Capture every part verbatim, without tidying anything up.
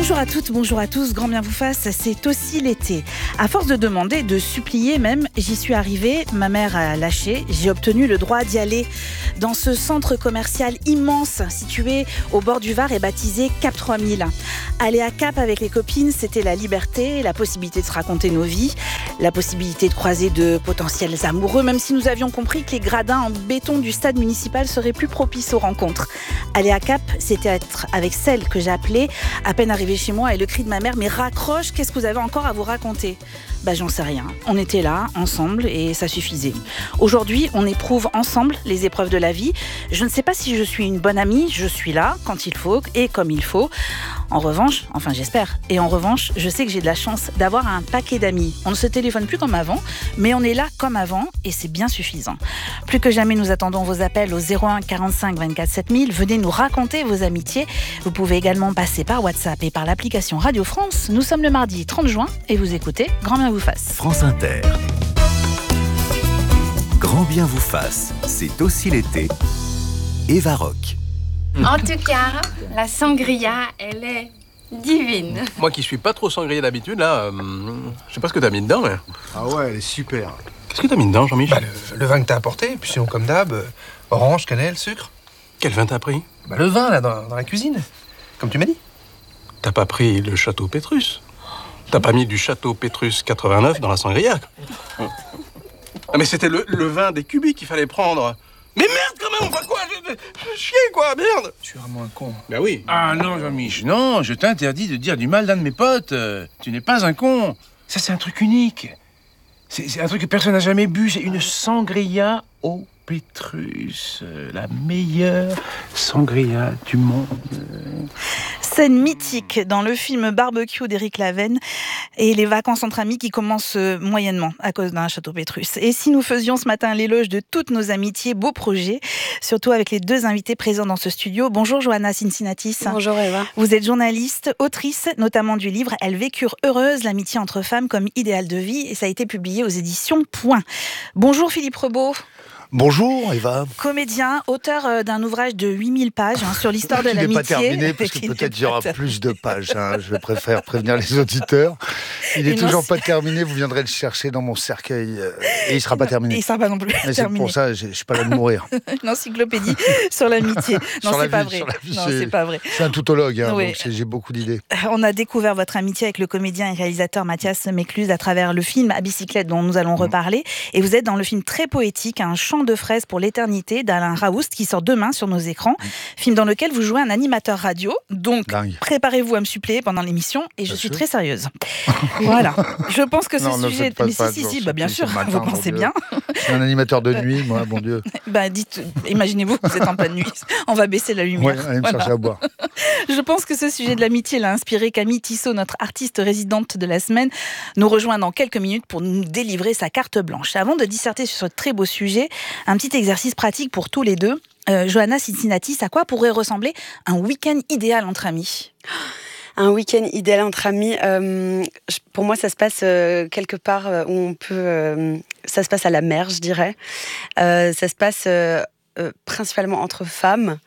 Bonjour à toutes, bonjour à tous, grand bien vous fasse, c'est aussi l'été. À force de demander, de supplier même, j'y suis arrivée, ma mère a lâché, j'ai obtenu le droit d'y aller dans ce centre commercial immense situé au bord du Var et baptisé Cap trois mille. Aller à Cap avec les copines, c'était la liberté, la possibilité de se raconter nos vies, la possibilité de croiser de potentiels amoureux, même si nous avions compris que les gradins en béton du stade municipal seraient plus propices aux rencontres. Aller à Cap, c'était être avec celle que j'appelais, à peine arrivée chez moi, et le cri de ma mère, mais raccroche, qu'est-ce que vous avez encore à vous raconter ? Bah j'en sais rien. On était là, ensemble, et ça suffisait. Aujourd'hui, on éprouve ensemble les épreuves de la vie. Je ne sais pas si je suis une bonne amie, je suis là quand il faut et comme il faut. En revanche, enfin j'espère, et en revanche, je sais que j'ai de la chance d'avoir un paquet d'amis. On ne se téléphone plus comme avant, mais on est là comme avant, et c'est bien suffisant. Plus que jamais, nous attendons vos appels au zéro un quarante-cinq vingt-quatre sept mille. Venez nous raconter vos amitiés. Vous pouvez également passer par WhatsApp et par l'application Radio France. Nous sommes le mardi trente juin, et vous écoutez Grand bien vous fasse. France Inter. Grand bien vous fasse, c'est aussi l'été. Eva Rock. En tout cas, la sangria, elle est divine. Moi qui suis pas trop sangria d'habitude, là, euh, je sais pas ce que t'as mis dedans, mais... Ah ouais, elle est super. Qu'est-ce que t'as mis dedans, Jean-Mich? Bah, le, le vin que t'as apporté, puis sinon, comme d'hab, euh, orange, cannelle, sucre. Quel vin t'as pris? Bah, le vin, là, dans, dans la cuisine, comme tu m'as dit. T'as pas pris le Château Pétrus? T'as pas mis du Château Pétrus quatre-vingt-neuf dans la sangria? Ah mais c'était le, le vin des cubis qu'il fallait prendre. Mais merde quand même, on fait quoi? Je, je, je chier quoi, merde! Tu es vraiment un con. Ben oui. Ah non, Jean-Mich, non, je t'interdis de dire du mal d'un de mes potes. Euh, Tu n'es pas un con. Ça, c'est un truc unique. C'est c'est un truc que personne n'a jamais bu. C'est une sangria au Pétrus. Euh, La meilleure sangria du monde. Scène mythique dans le film Barbecue d'Éric Lavenne et les vacances entre amis qui commencent moyennement à cause d'un Château Pétrus. Et si nous faisions ce matin l'éloge de toutes nos amitiés, beau projet, surtout avec les deux invités présents dans ce studio. Bonjour Johanna Cincinnatis. Bonjour Eva. Vous êtes journaliste, autrice, notamment du livre « Elles vécurent heureuses, l'amitié entre femmes comme idéal de vie » et ça a été publié aux éditions Point. Bonjour Philippe Rebaud. Bonjour Eva. Comédien, auteur d'un ouvrage de huit mille pages hein, sur l'histoire de Il l'amitié. n'est pas terminé parce que peut-être il y aura plus de pages. Hein. Je préfère prévenir les auditeurs. Il n'est toujours pas terminé. Vous viendrez le chercher dans mon cercueil euh, et il ne sera pas terminé. Et il ne sera pas non plus Mais terminé. c'est pour ça, je ne suis pas là de mourir. Une encyclopédie sur l'amitié. Non, sur c'est pas vie, vrai. Vie, non, c'est, c'est pas vrai. C'est un toutologue, hein, Oui. donc c'est, j'ai beaucoup d'idées. On a découvert votre amitié avec le comédien et réalisateur Mathias Mécluse à travers le film À bicyclette dont nous allons mmh. reparler. Et vous êtes dans le film très poétique, Un chant de fraises pour l'éternité d'Alain Raoust qui sort demain sur nos écrans. Mmh. Film dans lequel vous jouez un animateur radio. Donc, Dingue. Préparez-vous à me suppléer pendant l'émission et je bien suis sûr. Très sérieuse. Voilà. Je pense que ce non, sujet... Mais si, si, si, bah, bien sûr, matin, vous pensez bien. Je suis un animateur de nuit, moi, bon Dieu. Bah, dites, imaginez-vous que vous êtes en pleine nuit. On va baisser la lumière. Ouais, allez me voilà. chercher à boire. Je pense que ce sujet de l'amitié l'a inspiré Camille Tissot, notre artiste résidente de la semaine, nous rejoint dans quelques minutes pour nous délivrer sa carte blanche. Avant de disserter sur ce très beau sujet, un petit exercice pratique pour tous les deux. Euh, Johanna Cincinnatis, à quoi pourrait ressembler un week-end idéal entre amis ? Un week-end idéal entre amis, euh, pour moi, ça se passe euh, quelque part où on peut... Euh, ça se passe à la mer, je dirais. Euh, ça se passe euh, euh, principalement entre femmes.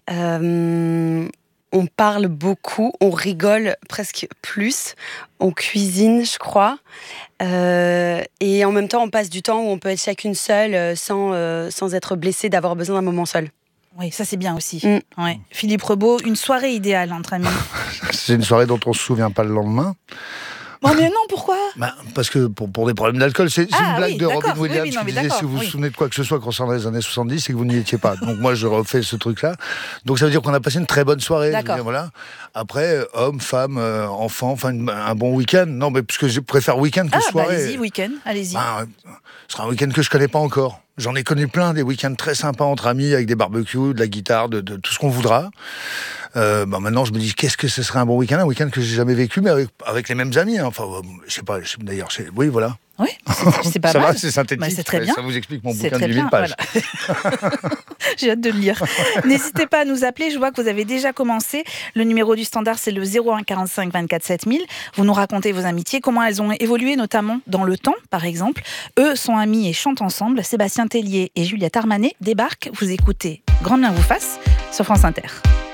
Euh, on parle beaucoup, on rigole presque plus. On cuisine, je crois. Euh, et en même temps, on passe du temps où on peut être chacune seule euh, sans, euh, sans être blessée, d'avoir besoin d'un moment seul. Oui, ça c'est bien aussi. Mm. Ouais. Philippe Rebaud, une soirée idéale entre amis. C'est une soirée dont on ne se souvient pas le lendemain. Oh mais non, pourquoi ? bah, Parce que pour, pour des problèmes d'alcool, c'est, c'est ah, une blague oui, de Robin oui, Williams oui, non, qui disait si vous vous oui. souvenez de quoi que ce soit concernant les années soixante-dix, c'est que vous n'y étiez pas. Donc moi, je refais ce truc-là. Donc ça veut dire qu'on a passé une très bonne soirée. D'accord. Dire, voilà. Après, hommes, femmes, euh, enfants, enfin un bon week-end. Non, mais puisque je préfère week-end que ah, soirée. Bah, allez-y, week-end, allez-y. Bah, ce sera un week-end que je connais pas encore. J'en ai connu plein, des week-ends très sympas entre amis, avec des barbecues, de la guitare, de, de tout ce qu'on voudra. Euh, bah maintenant, je me dis, qu'est-ce que ce serait un bon week-end ? Un week-end que j'ai jamais vécu, mais avec, avec les mêmes amis. Hein. Enfin, euh, je sais pas, je sais, d'ailleurs, je sais, oui, voilà. Oui, c'est, c'est pas ça mal. Va, c'est synthétique. Bah, c'est très bien. Ça vous explique mon c'est bouquin de huit mille pages. Voilà. J'ai hâte de le lire. N'hésitez pas à nous appeler. Je vois que vous avez déjà commencé. Le numéro du standard, c'est le zéro un quarante-cinq vingt-quatre sept mille. Vous nous racontez vos amitiés, comment elles ont évolué, notamment dans le temps, par exemple. Eux sont amis et chantent ensemble. Sébastien Tellier et Juliette Armanet débarquent. Vous écoutez Grand bien vous fasse sur France Inter.